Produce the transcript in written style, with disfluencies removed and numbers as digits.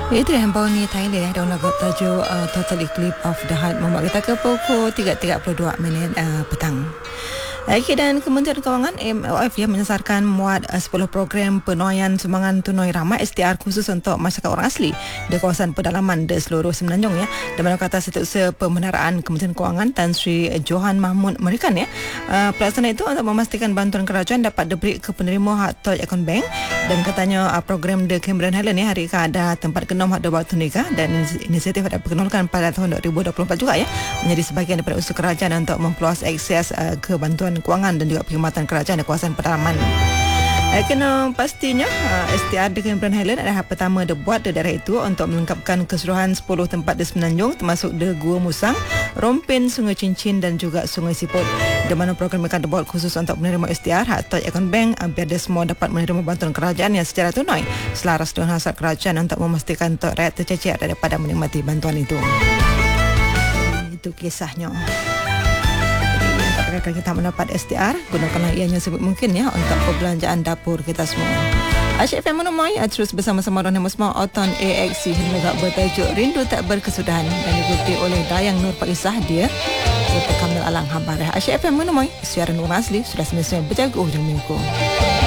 Itu yang bawa ni Thailand dalam lagu tajuk Total Eclipse of the Heart membuat kita ke pukul 3.32 petang. Okay, dan Kementerian Kewangan MOF menyasarkan muat 10 program penuaian sumbangan tunai ramai STR khusus untuk masyarakat orang asli di kawasan pedalaman di seluruh Semenanjung ya. Dan menurut kata Setiausaha Pembenaraan Kementerian Kewangan Tan Sri Johan Mahmud Merikan ya, pelaksanaan itu untuk memastikan bantuan kerajaan dapat diberi ke penerima hak tol akaun bank. Dan katanya program The Cameron Highland ya hari ini ada tempat ke-6 hak dibawah tunika dan inisiatif ada diperkenalkan pada tahun 2024 juga ya, menjadi sebahagian daripada usaha kerajaan untuk memperluas akses ke bantuan kewangan dan juga perkhidmatan kerajaan di kawasan pedalaman. Kena pastinya STR The Cameron Highland adalah pertama dibuat di daerah itu untuk melengkapkan keseluruhan 10 tempat di Semenanjung termasuk The Gua Musang, Rompin, Sungai Cincin dan juga Sungai Siput, di mana program akan dibuat khusus untuk menerima STR atau akaun bank biar dia semua dapat menerima bantuan kerajaan yang secara tunai selaras dengan hasrat kerajaan untuk memastikan rakyat tercecer daripada menikmati bantuan itu. Itu kisahnya. Apabila kita mendapat STR, gunakanlah ianya sebut mungkin ya untuk perbelanjaan dapur kita semua. Asyik FM menemui terus bersama-sama Rohani Musma Oton AXC hingga bertajuk Rindu Tak Berkesudahan dan diikuti oleh Dayang Nur Pakisah dia serta Kamil Alang Hambareh. Asyik FM menemui siaran orang asli sudah semestinya berjaga ujung minggu.